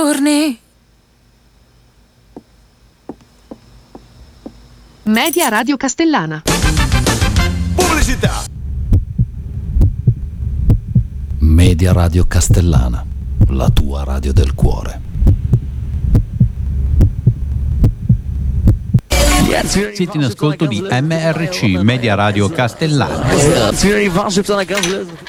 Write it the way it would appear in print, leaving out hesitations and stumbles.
giorni. Media Radio Castellana. Pubblicità. Media Radio Castellana, la tua radio del cuore. Siete in ascolto di MRC, Media Radio Castellana.